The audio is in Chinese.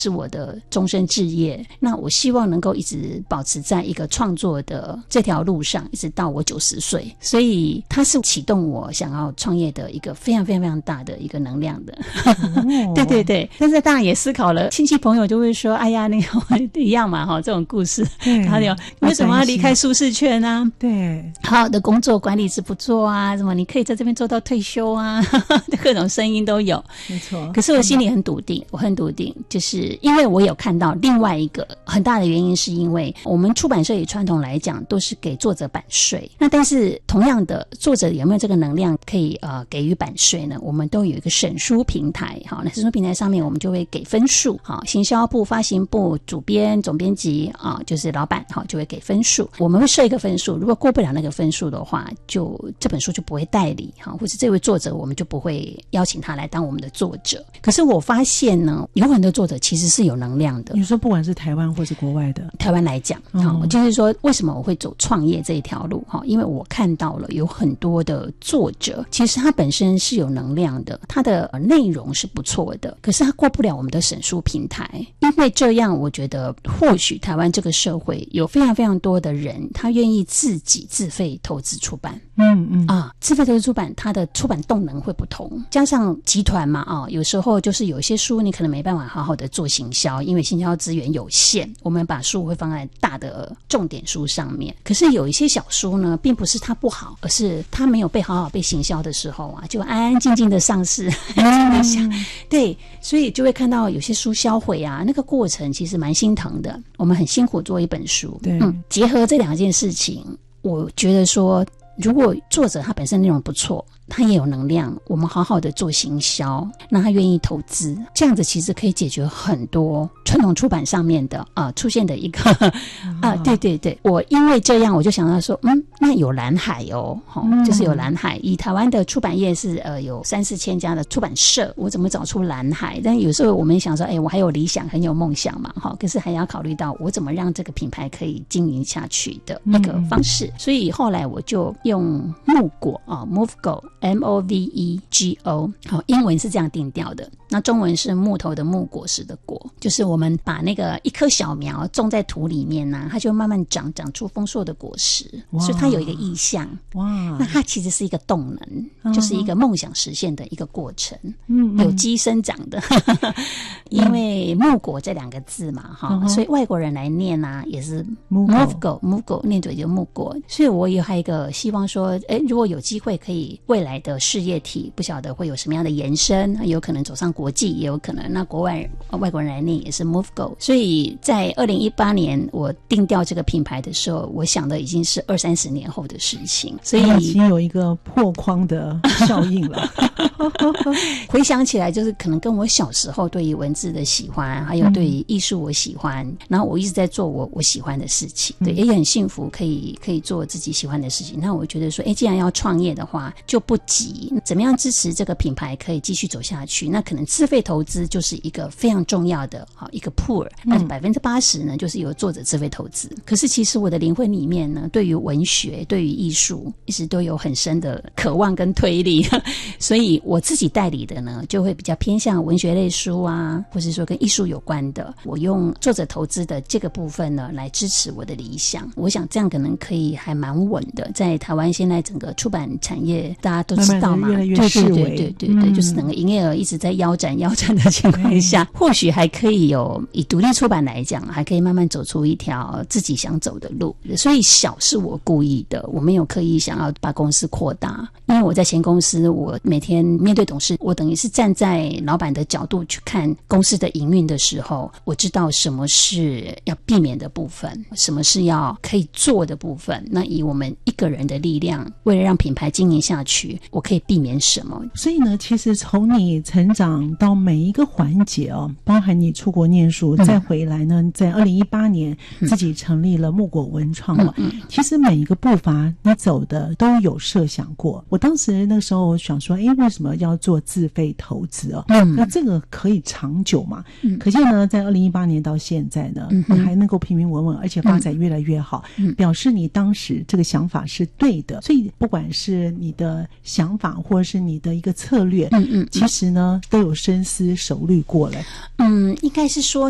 是我的终身志业，那我希望能够一直保持在一个创作的这条路上，一直到我90岁，所以它是启动我想要创业的一个非常非常非常大的一个能量的。对对对，但是当然也思考了，亲戚朋友就会说，哎呀，那个一样嘛，这种故事，他有为什么要离开舒适圈啊？对，好好的工作管理是不做啊，什么你可以在这边做到退休啊，各种声音都有，没错。可是我心里很笃定，我很笃定，就是因为我有看到另外一个很大的原因，是因为我们出版社以传统来讲都是给作者版税，那但是同样的，作者有没有这个能量可以给予版税呢？我们都有一个审书平台，好，那审书平台上面我们就会给分数，好，行销部、发行部、主编、总编辑啊，就是老板，好，就会给分数。我们会设一个分数，如果过不了那个分数的话，就这本书就不会代理，好，或者这位作者我们就不会邀请他来当我们的作者。可是我发现呢，有很多作者其实是有能量的。 你说不管是台湾或是国外的， 台湾来讲，就是说为什么我会走创业这一条路，因为我看到了有很多的作者，其实他本身是有能量的，他的内容是不错的，可是他过不了我们的审书平台。因为这样，我觉得或许台湾这个社会有非常非常多的人，他愿意自己自费投资出版。自费投资出版，它的出版动能会不同，加上集团嘛，有时候就是有些书你可能没办法好好的做行销，因为行销资源有限，我们把书会放在大的重点书上面。可是有一些小书呢，并不是它不好，而是它没有被好好被行销的时候啊，就安安静静的上市，对，所以就会看到有些书销毁啊，那个过程其实蛮心疼的。我们很辛苦做一本书，结合这两件事情，我觉得说，如果作者他本身内容不错，他也有能量，我们好好的做行销，那他愿意投资，这样子其实可以解决很多传统出版上面的出现的一个对对对，我因为这样我就想到说，那有蓝海就是有蓝海。以台湾的出版业是有3-4千家的出版社，我怎么找出蓝海？但有时候我们想说，我还有理想，很有梦想嘛，可是还要考虑到我怎么让这个品牌可以经营下去的一个方式。所以后来我就用木果Movego MOVEGO， 英文是这样定调的，那中文是木头的木，果实的果，就是我们把那个一棵小苗种在土里面它就慢慢长出丰硕的果实，所以它有一个意象。那它其实是一个动能，就是一个梦想实现的一个过程，有机生长的因为木果这2个字嘛，所以外国人来念也是 Movego 念嘴就木果。所以我也还有一个希望说，如果有机会可以未来的事业体不晓得会有什么样的延伸，有可能走上国际，也有可能那外国人来念也是 Movego。 所以在2018年我定调这个品牌的时候，我想的已经是20-30年后的事情，所以已经有一个破框的效应了回想起来，就是可能跟我小时候对于文字的喜欢，还有对于艺术我喜欢，然后我一直在做我喜欢的事情，对，也很幸福，可以做自己喜欢的事情。那我觉得说，既然要创业的话，就不急，怎么样支持这个品牌可以继续走下去？那可能自费投资就是一个非常重要的一个 pool， 那80%呢就是由作者自费投资。可是其实我的灵魂里面呢，对于文学、对于艺术，一直都有很深的渴望跟推力，所以我自己代理的呢，就会比较偏向文学类书或是说跟艺术有关的。我用作者投资的这个部分呢，来支持我的理想。我想这样可能可以还蛮稳的。在台湾现在整个出版产业大家都知道嘛， 慢慢越来越式微， 对，就是整个营业额一直在腰斩的情况下，或许还可以以独立出版来讲，还可以慢慢走出一条自己想走的路。所以小是我故意的，我没有刻意想要把公司扩大。因为我在前公司，我每天面对董事，我等于是站在老板的角度去看公司的营运的时候，我知道什么是要避免的部分，什么是要可以做的部分。那以我们一个人的力量，为了让品牌经营下去，我可以避免什么。 所以呢，其实从你成长到每一个环节包含你出国念书，再回来呢，在2018年自己成立了木果文创其实每一个步伐你走的都有设想过。我当时那个时候想说，为什么要做自费投资那这个可以长久嘛？可见呢，在2018年到现在呢，你还能够平平稳稳，而且发展越来越好，表示你当时这个想法是对的。所以不管是你的想法或者是你的一个策略，其实呢都有深思熟虑过了。 应该是说